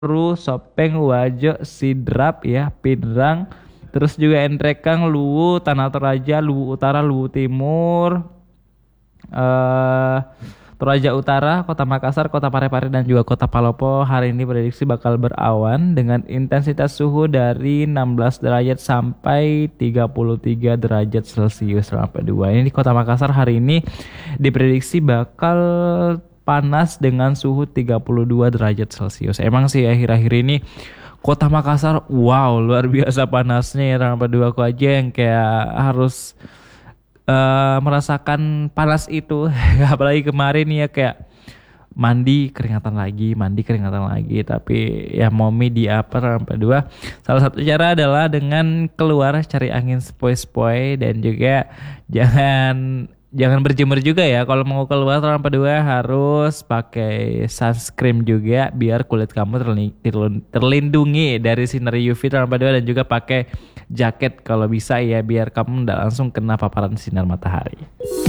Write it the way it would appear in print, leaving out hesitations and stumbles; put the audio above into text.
Ru, Sopeng, Wajo, Sidrap ya, Pinerang, terus juga Entrekang, Luwu, Tanah Toraja, Luwu Utara, Luwu Timur, eh Toraja Utara, Kota Makassar, Kota Parepare dan juga Kota Palopo hari ini prediksi bakal berawan dengan intensitas suhu dari 16 derajat sampai 33 derajat Celcius sampai 2. Ini di Kota Makassar hari ini diprediksi bakal panas dengan suhu 32 derajat Celcius. Emang sih akhir-akhir ini Kota Makassar wow luar biasa panasnya ya sampai 2 aku aja yang kayak harus merasakan panas itu. Apalagi kemarin ya kayak mandi keringatan lagi, tapi ya momi di upper sampai 2. Salah satu cara adalah dengan keluar cari angin sepoi-sepoi dan juga jangan jangan berjemur juga ya. Kalau mau keluar sampai 2 harus pakai sunscreen juga biar kulit kamu terlindungi dari sinar UV sampai 2 dan juga pakai jaket kalau bisa ya biar kamu tidak langsung kena paparan sinar matahari.